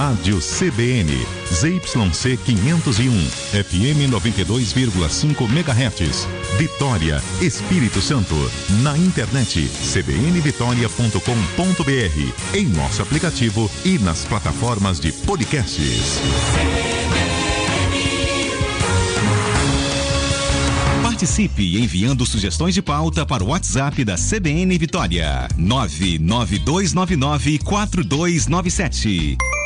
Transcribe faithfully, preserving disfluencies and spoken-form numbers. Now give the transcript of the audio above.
Rádio C B N, Z Y C quinhentos e um, F M noventa e dois vírgula cinco megahertz, Vitória, Espírito Santo. Na internet, c b n vitória ponto com ponto b r, em nosso aplicativo e nas plataformas de podcasts. Participe enviando sugestões de pauta para o WhatsApp da C B N Vitória, nove nove dois nove nove quatro dois nove sete.